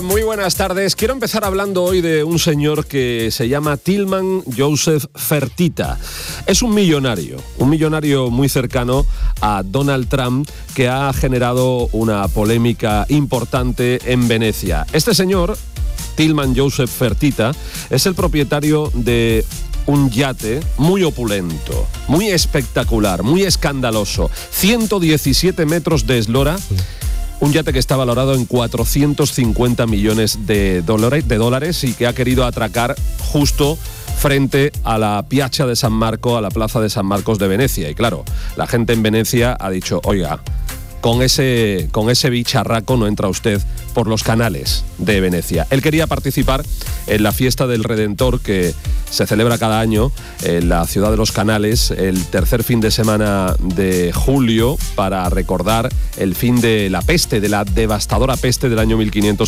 Muy buenas tardes. Quiero empezar hablando hoy de un señor que se llama Tilman Joseph Fertitta. Es un millonario muy cercano a Donald Trump que ha generado una polémica importante en Venecia. Este señor, Tilman Joseph Fertitta, es el propietario de un yate muy opulento, muy espectacular, muy escandaloso, 117 metros de eslora. Un yate que está valorado en 450 millones de dólares y que ha querido atracar justo frente a la Piazza de San Marco, a la Plaza de San Marcos de Venecia. Y claro, la gente en Venecia ha dicho, oiga, con ese bicharraco no entra usted por los canales de Venecia. Él quería participar en la fiesta del Redentor que se celebra cada año en la ciudad de los Canales, el tercer fin de semana de julio, para recordar el fin de la peste, de la devastadora peste del año 1500.